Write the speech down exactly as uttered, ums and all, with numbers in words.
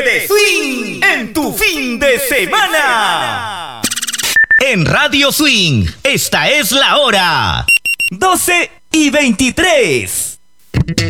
Métele swing en tu fin de semana. En Radio Swing, esta es la hora. doce y veintitrés.